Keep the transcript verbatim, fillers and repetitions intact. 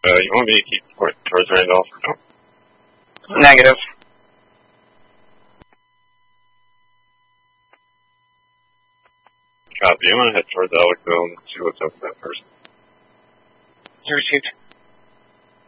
Uh, you want me to keep pointing towards Randolph or no? Negative. Copy. I'm gonna head towards Alecville and see what's up with that person. You received.